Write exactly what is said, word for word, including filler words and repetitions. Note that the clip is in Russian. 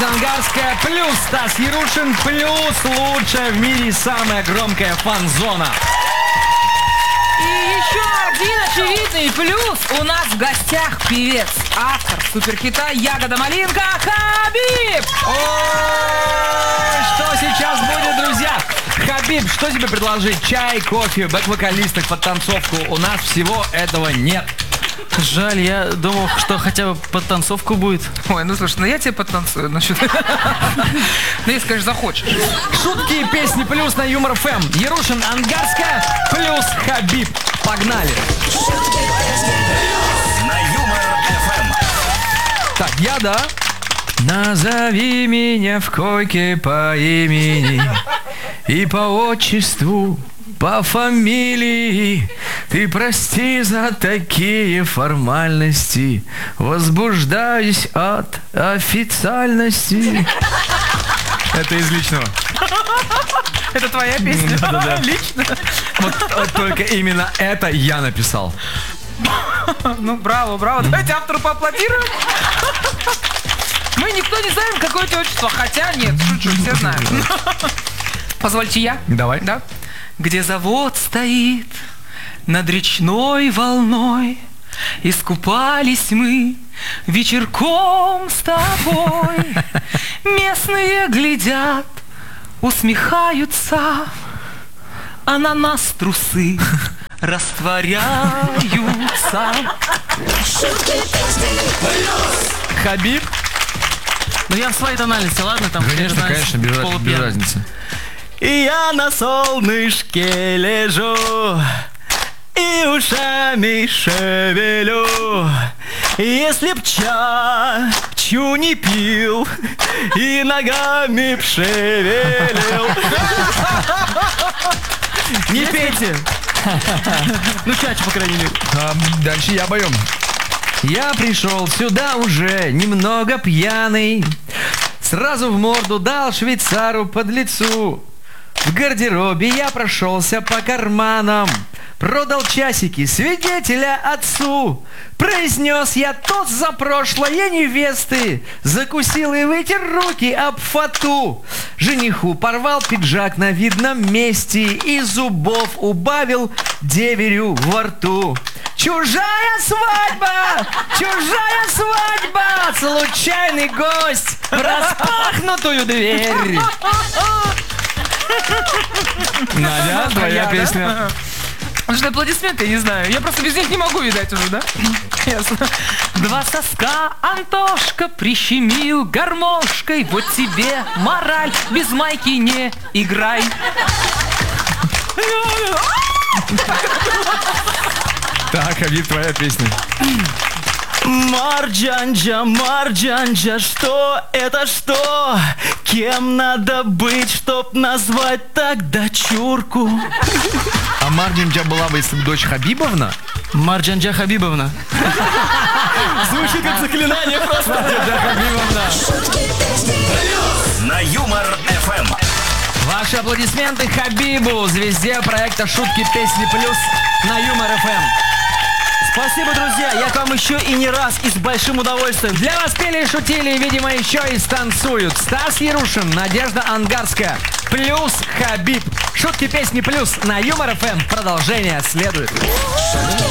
Надежда Ангарская плюс Стас Ярушин плюс лучшая в мире и самая громкая фан-зона. И еще один очевидный плюс. У нас в гостях певец, автор суперхита «Ягода малинка» Хабиб. Ой, что сейчас будет, друзья? Хабиб, что тебе предложить? Чай, кофе, бэк-вокалисток, подтанцовку? У нас всего этого нет. Жаль, я думал, что хотя бы подтанцовку будет. Ой, ну слушай, ну я тебе подтанцую. Ну, что... ну если, конечно, захочешь. Шутки и песни плюс на Юмор ФМ. Ярушин, Ангарская плюс Хабиб. Погнали. На Юмор ФМ. Так, я, да? Назови меня в койке по имени и по отчеству, по фамилии. Ты прости за такие формальности. Возбуждаюсь от официальности. Это из личного. Это твоя песня? Да-да-да. Лично? Вот, вот только именно это я написал. Ну, браво, браво. Давайте автору поаплодируем. Мы никто не знаем, какое у тебя отчество. Хотя нет, шучу, все знают. Позвольте я? Давай. Да? Где завод стоит над речной волной, искупались мы вечерком с тобой. Местные глядят, усмехаются, а на нас трусы растворяются. Хабиб? Ну я в своей тональности, ладно? Там, Конечно, знаешь, конечно, без, без полупьяный. разницы. И я на солнышке лежу и ушами шевелю. Если б чачу не пил и ногами б шевелил. Не пейте. Ну чачу, по крайней мере. А, дальше я пою. Я пришел сюда уже немного пьяный. Сразу в морду дал швейцару под лицу. В гардеробе я прошелся по карманам, продал часики свидетеля отцу. Произнес я тост за прошлое невесты, закусил и вытер руки об фату. Жениху порвал пиджак на видном месте и зубов убавил деверю во рту. Чужая свадьба! Чужая свадьба! Случайный гость в распахнутую дверь. Надя, твоя песня. Потому что аплодисменты, я не знаю. Я просто без них не могу, видать, уже, да? Ясно. Два соска Антошка прищемил гармошкой. Вот тебе мораль, без майки не играй. Так, Хабиб, твоя песня. Марджанджа, Марджанджа, что это что? Кем надо быть, чтоб назвать так дочурку? А Марджанджа была бы, если бы дочь Хабибовна? Марджанджа Хабибовна. Звучит как заклинание просто. Марджанджа Хабибовна. На Юмор ФМ. Ваши аплодисменты Хабибу, звезде проекта «Шутки, песни плюс» на Юмор ФМ. Спасибо, друзья. Я к вам еще и не раз, и с большим удовольствием. Для вас пели и шутили, видимо, еще и станцуют Стас Ярушин, Надежда Ангарская, плюс Хабиб. Шутки, песни плюс на Юмор ФМ. Продолжение следует.